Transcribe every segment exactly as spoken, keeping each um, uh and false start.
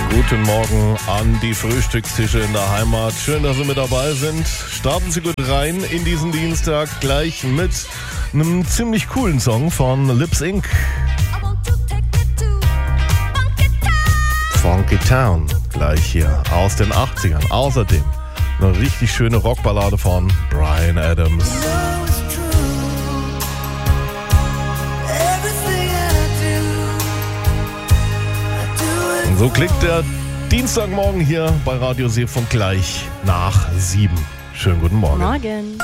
Guten Morgen an die Frühstückstische in der Heimat. Schön, dass Sie mit dabei sind. Starten Sie gut rein in diesen Dienstag gleich mit einem ziemlich coolen Song von Lips Incorporated. Funky Town, gleich hier aus den achtzigern. Außerdem eine richtig schöne Rockballade von Bryan Adams. Und so klingt der Dienstagmorgen hier bei Radio Seefunk gleich nach sieben. Schönen guten Morgen. Morgen.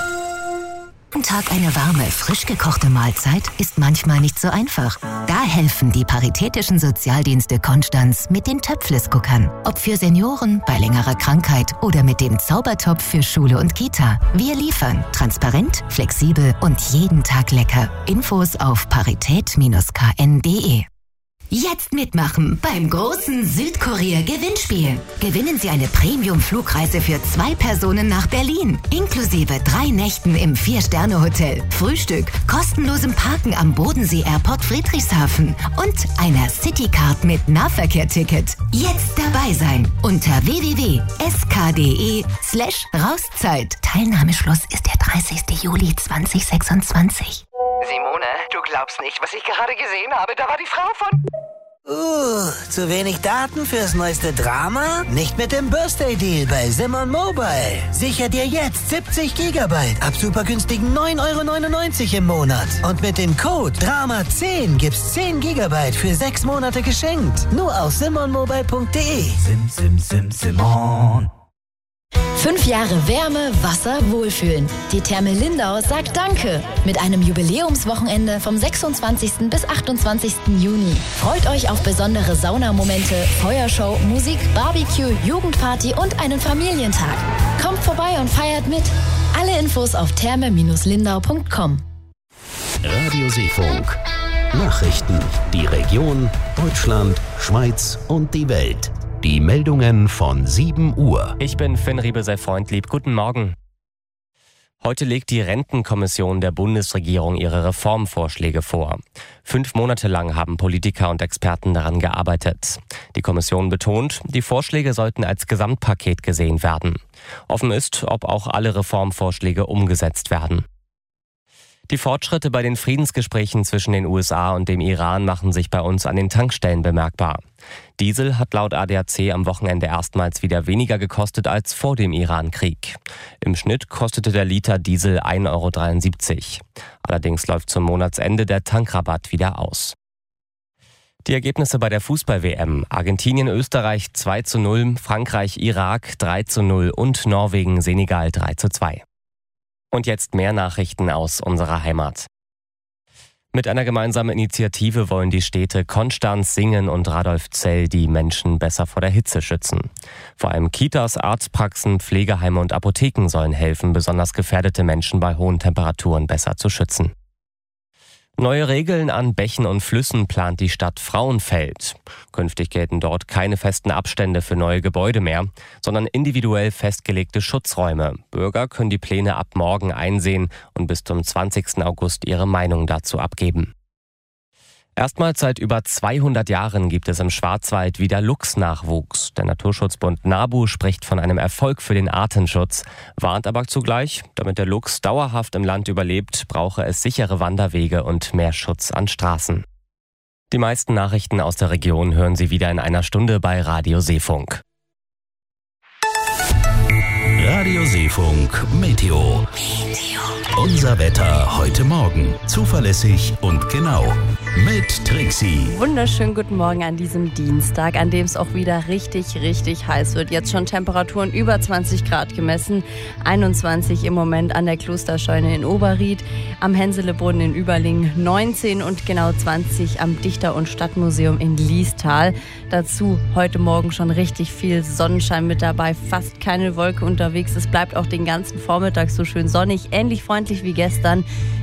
Am Tag eine warme, frisch gekochte Mahlzeit ist manchmal nicht so einfach. Da helfen die Paritätischen Sozialdienste Konstanz mit den Töpfles-Guckern. Ob für Senioren, bei längerer Krankheit oder mit dem Zaubertopf für Schule und Kita. Wir liefern transparent, flexibel und jeden Tag lecker. Infos auf parität Bindestrich k n punkt d e. Jetzt mitmachen beim großen Südkorea-Gewinnspiel. Gewinnen Sie eine Premium-Flugreise für zwei Personen nach Berlin. Inklusive drei Nächten im Vier-Sterne-Hotel, Frühstück, kostenlosem Parken am Bodensee-Airport Friedrichshafen und einer Citycard mit Nahverkehr-Ticket. Jetzt dabei sein unter w w w punkt s k punkt d e slash Rauszeit. Teilnahmeschluss ist der dreißigster Juli zweitausendsechsundzwanzig. Simone, du glaubst nicht, was ich gerade gesehen habe. Da war die Frau von... Uh, zu wenig Daten fürs neueste Drama? Nicht mit dem Birthday Deal bei Simon Mobile. Sicher dir jetzt siebzig Gigabyte ab super günstigen neun Euro neunundneunzig im Monat. Und mit dem Code Drama zehn gibt's zehn Gigabyte für sechs Monate geschenkt. Nur auf simon mobile punkt d e. Sim, sim, sim, Simon. Fünf Jahre Wärme, Wasser, Wohlfühlen. Die Therme Lindau sagt Danke mit einem Jubiläumswochenende vom sechsundzwanzigsten bis achtundzwanzigsten Juni. Freut euch auf besondere Saunamomente, Feuershow, Musik, Barbecue, Jugendparty und einen Familientag. Kommt vorbei und feiert mit. Alle Infos auf therme Bindestrich lindau punkt com. Radio Seefunk. Nachrichten. Die Region, Deutschland, Schweiz und die Welt. Die Meldungen von sieben Uhr. Ich bin Finn Riebe, sei freundlieb. Guten Morgen. Heute legt die Rentenkommission der Bundesregierung ihre Reformvorschläge vor. Fünf Monate lang haben Politiker und Experten daran gearbeitet. Die Kommission betont, die Vorschläge sollten als Gesamtpaket gesehen werden. Offen ist, ob auch alle Reformvorschläge umgesetzt werden. Die Fortschritte bei den Friedensgesprächen zwischen den U S A und dem Iran machen sich bei uns an den Tankstellen bemerkbar. Diesel hat laut A D A C am Wochenende erstmals wieder weniger gekostet als vor dem Iran-Krieg. Im Schnitt kostete der Liter Diesel ein Euro dreiundsiebzig. Allerdings läuft zum Monatsende der Tankrabatt wieder aus. Die Ergebnisse bei der Fußball-W M. Argentinien, Österreich zwei zu null, Frankreich, Irak drei zu null und Norwegen, Senegal drei zu zwei. Und jetzt mehr Nachrichten aus unserer Heimat. Mit einer gemeinsamen Initiative wollen die Städte Konstanz, Singen und Radolfzell die Menschen besser vor der Hitze schützen. Vor allem Kitas, Arztpraxen, Pflegeheime und Apotheken sollen helfen, besonders gefährdete Menschen bei hohen Temperaturen besser zu schützen. Neue Regeln an Bächen und Flüssen plant die Stadt Frauenfeld. Künftig gelten dort keine festen Abstände für neue Gebäude mehr, sondern individuell festgelegte Schutzräume. Bürger können die Pläne ab morgen einsehen und bis zum zwanzigsten August ihre Meinung dazu abgeben. Erstmals seit über zweihundert Jahren gibt es im Schwarzwald wieder Luchsnachwuchs. Der Naturschutzbund NABU spricht von einem Erfolg für den Artenschutz, warnt aber zugleich, damit der Luchs dauerhaft im Land überlebt, brauche es sichere Wanderwege und mehr Schutz an Straßen. Die meisten Nachrichten aus der Region hören Sie wieder in einer Stunde bei Radio Seefunk. Radio Seefunk Meteo. Unser Wetter heute Morgen. Zuverlässig und genau. Mit Trixie. Wunderschönen guten Morgen an diesem Dienstag, an dem es auch wieder richtig, richtig heiß wird. Jetzt schon Temperaturen über zwanzig Grad gemessen. einundzwanzig im Moment an der Klosterscheune in Oberried, am Henselebrunn in Überlingen neunzehn und genau zwanzig am Dichter- und Stadtmuseum in Liestal. Dazu heute Morgen schon richtig viel Sonnenschein mit dabei, fast keine Wolke unterwegs. Es bleibt auch den ganzen Vormittag so schön sonnig, ähnlich freundlich wie gestern.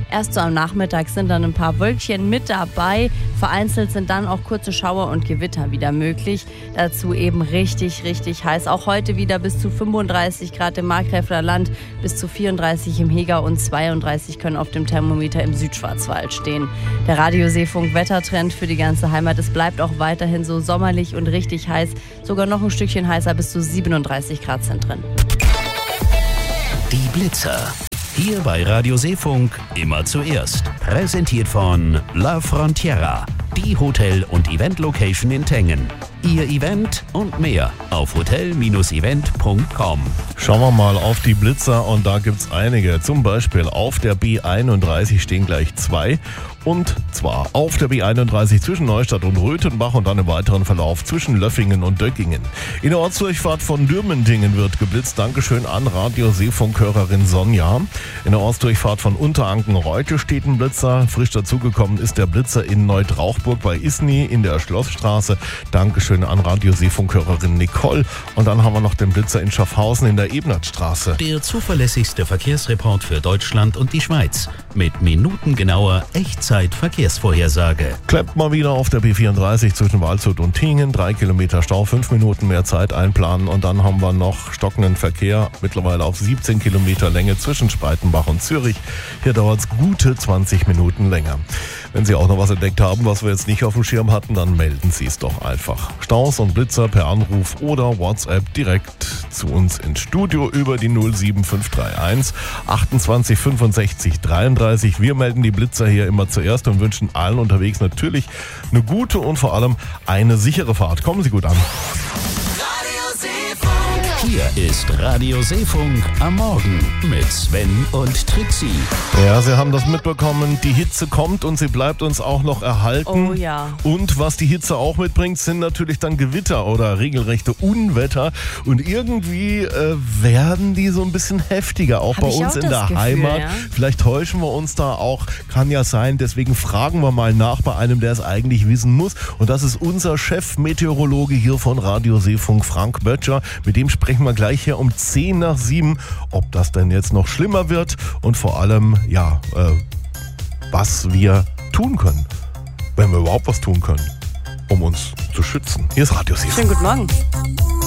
Erst so am Nachmittag sind dann ein paar Wölkchen mit dabei. Vereinzelt sind dann auch kurze Schauer und Gewitter wieder möglich. Dazu eben richtig, richtig heiß. Auch heute wieder bis zu fünfunddreißig Grad im Markgräfler Land, bis zu vierunddreißig im Heger und zweiunddreißig können auf dem Thermometer im Südschwarzwald stehen. Der Radio-Seefunk-Wettertrend für die ganze Heimat. Es bleibt auch weiterhin so sommerlich und richtig heiß. Sogar noch ein Stückchen heißer, bis zu siebenunddreißig Grad sind drin. Die Blitzer. Hier bei Radio Seefunk immer zuerst. Präsentiert von La Frontiera, die Hotel- und Event-Location in Tengen. Ihr Event und mehr auf hotel Bindestrich event Punkt com. Schauen wir mal auf die Blitzer und da gibt's einige. Zum Beispiel auf der B einunddreißig stehen gleich zwei. Und zwar auf der B einunddreißig zwischen Neustadt und Röthenbach und dann im weiteren Verlauf zwischen Löffingen und Döckingen. In der Ortsdurchfahrt von Dürmentingen wird geblitzt. Dankeschön an Radio-Seefunk-Hörerin Sonja. In der Ortsdurchfahrt von Unteranken-Reute steht ein Blitzer. Frisch dazugekommen ist der Blitzer in Neutrauchburg bei Isny in der Schlossstraße. Dankeschön an Radio-Seefunk-Hörerin Nicole. Und dann haben wir noch den Blitzer in Schaffhausen in der Ebnertstraße. Der zuverlässigste Verkehrsreport für Deutschland und die Schweiz. Mit minutengenauer Echtzeit-Verkehrsvorhersage. Klappt mal wieder auf der B vierunddreißig zwischen Waldshut und Tingen. Drei Kilometer Stau, fünf Minuten mehr Zeit einplanen. Und dann haben wir noch stockenden Verkehr, mittlerweile auf siebzehn Kilometer Länge zwischen Spreitenbach und Zürich. Hier dauert es gute zwanzig Minuten länger. Wenn Sie auch noch was entdeckt haben, was wir jetzt nicht auf dem Schirm hatten, dann melden Sie es doch einfach. Staus und Blitzer per Anruf oder WhatsApp direkt zu uns ins Studio über die null sieben fünf drei eins achtundzwanzig fünfundsechzig dreiunddreißig. Wir melden die Blitzer hier immer zuerst und wünschen allen unterwegs natürlich eine gute und vor allem eine sichere Fahrt. Kommen Sie gut an. Hier ist Radio Seefunk am Morgen mit Sven und Trixie. Ja, Sie haben das mitbekommen, die Hitze kommt und sie bleibt uns auch noch erhalten. Oh ja. Und was die Hitze auch mitbringt, sind natürlich dann Gewitter oder regelrechte Unwetter. Und irgendwie äh, werden die so ein bisschen heftiger, auch Hab bei ich uns auch in das der Gefühl, Heimat. ja. Vielleicht täuschen wir uns da auch, kann ja sein. Deswegen fragen wir mal nach bei einem, der es eigentlich wissen muss. Und das ist unser Chefmeteorologe hier von Radio Seefunk, Frank Böttcher. Mit dem sprechen wir gleich hier um zehn nach sieben, ob das denn jetzt noch schlimmer wird und vor allem, ja, äh, was wir tun können, wenn wir überhaupt was tun können, um uns zu schützen. Hier ist Radio Seefunk. Schönen guten Morgen.